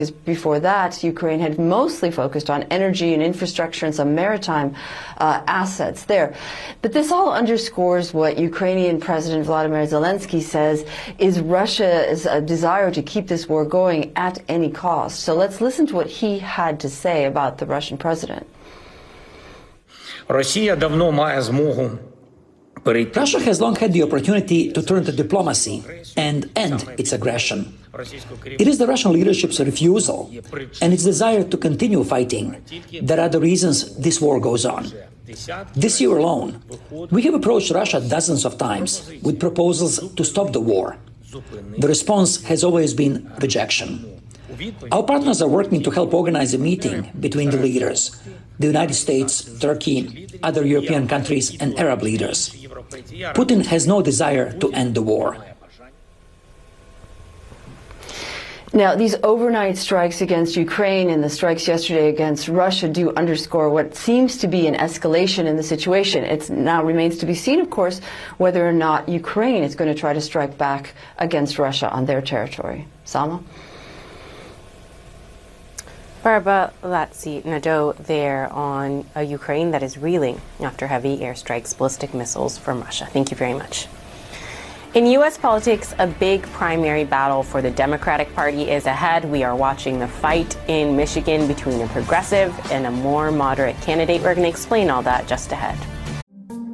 Before that, Ukraine had mostly focused on energy and infrastructure and some maritime assets there. But this all underscores what Ukrainian President Vladimir Zelensky says is Russia's desire to keep this war going at any cost. So let's listen to what he had to say about the Russian president. Russia has long had the opportunity to turn to diplomacy and end its aggression. It is the Russian leadership's refusal and its desire to continue fighting that are the reasons this war goes on. This year alone, we have approached Russia dozens of times with proposals to stop the war. The response has always been rejection. Our partners are working to help organize a meeting between the leaders, the United States, Turkey, other European countries, and Arab leaders. Putin has no desire to end the war. Now, these overnight strikes against Ukraine and the strikes yesterday against Russia do underscore what seems to be an escalation in the situation. It now remains to be seen, of course, whether or not Ukraine is going to try to strike back against Russia on their territory. Salma? Barbara Latsi-Nadeau there on a Ukraine that is reeling after heavy airstrikes, ballistic missiles from Russia. Thank you very much. In U.S. politics, a big primary battle for the Democratic Party is ahead. We are watching the fight in Michigan between a progressive and a more moderate candidate. We're going to explain all that just ahead.